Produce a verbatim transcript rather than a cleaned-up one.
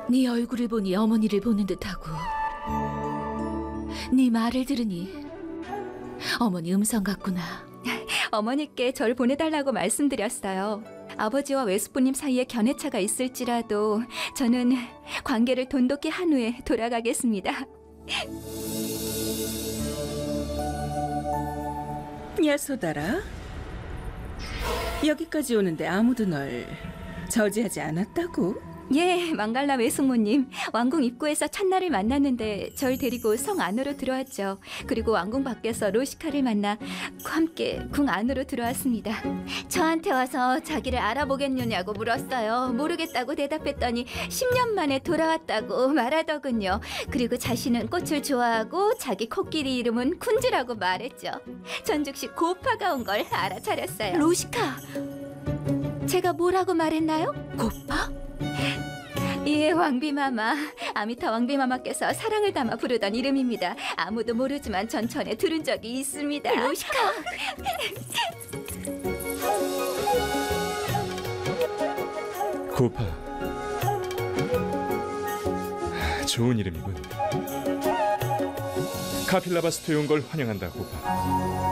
네 얼굴을 보니 어머니를 보는 듯하고 네 말을 들으니 어머니 음성 같구나. 어머니께 절 보내달라고 말씀드렸어요. 아버지와 외숙부님 사이에 견해차가 있을지라도 저는 관계를 돈독히 한 후에 돌아가겠습니다. 야소다라, 여기까지 오는데 아무도 널 저지하지 않았다고? 예, 망갈라 외숙모님. 왕궁 입구에서 찬나를 만났는데 절 데리고 성 안으로 들어왔죠. 그리고 왕궁 밖에서 로시카를 만나 함께 궁 안으로 들어왔습니다. 저한테 와서 자기를 알아보겠느냐고 물었어요. 모르겠다고 대답했더니 십 년 만에 돌아왔다고 말하더군요. 그리고 자신은 꽃을 좋아하고 자기 코끼리 이름은 쿤즈라고 말했죠. 전 즉시 고파가 온 걸 알아차렸어요. 로시카, 제가 뭐라고 말했나요? 고파? 예, 왕비마마. 아미타 왕비마마께서 사랑을 담아 부르던 이름입니다. 아무도 모르지만 전 전에 들은 적이 있습니다. 로시카! 고파. 좋은 이름이군. 카필라바스토에 온 걸 환영한다, 고파.